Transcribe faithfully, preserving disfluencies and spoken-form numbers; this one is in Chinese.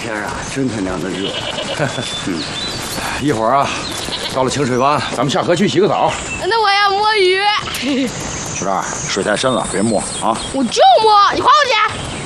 天啊，真他娘的热。 嗯，一会儿啊，到了清水湾，咱们下河去洗个澡。 那我要摸鱼。 小赵，水太深了，别摸啊！ 我就摸，你还我钱。